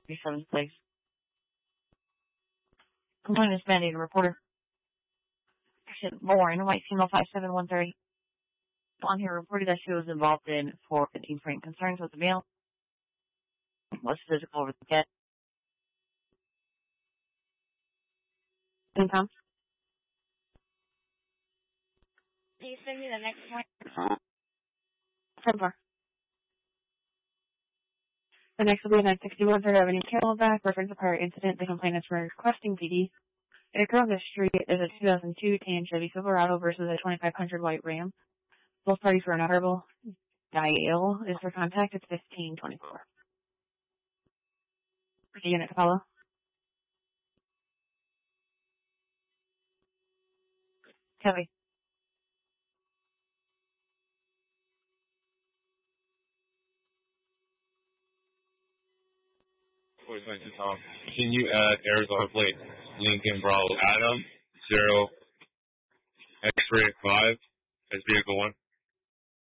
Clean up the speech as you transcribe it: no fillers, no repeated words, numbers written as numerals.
37th place. Complaint is mandated. Reporter. Lauren, white female, 5'7", 130. On here reported that she was involved in 4 frank concerns with the male. Was physical over the cat. Income. Can you send me the next one? 10-4. The next will be a 961 3rd Avenue, Camelback. Reference a prior incident. The complainant is requesting PD. It occurred on the street is a 2002 tan Chevy Silverado versus a 2500 white Ram. Both parties were not verbal. Dial is for contact. It's 1524. The unit Capello. Heavy. Tom, can you add Arizona plate Lincoln Bravo Adam 0 X-ray 5 as vehicle 1?